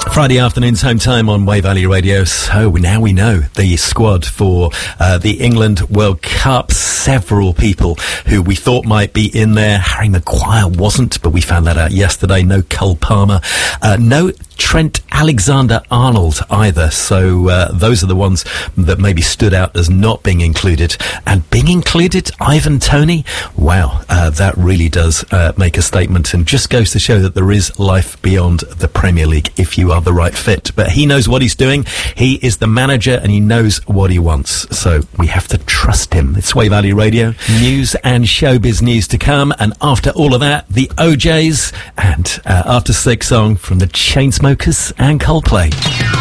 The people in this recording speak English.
Friday afternoon's home time on Way Valley Radio. So now we know the squad for the England World Cup. Several people who we thought might be in there. Harry Maguire wasn't, but we found that out yesterday. No Cole Palmer. No Trent Alexander-Arnold either. So those are the ones that maybe stood out as not being included. And being included, Ivan Toney. Wow, that really does make a statement, and just goes to show that there is life beyond the Premier League if you are the right fit. But he knows what he's doing. He is the manager and he knows what he wants. So we have to trust him. It's Way Valley Radio. News and showbiz news to come. And after all of that, the OJs and After Six song from the Chainsmokers and Coldplay.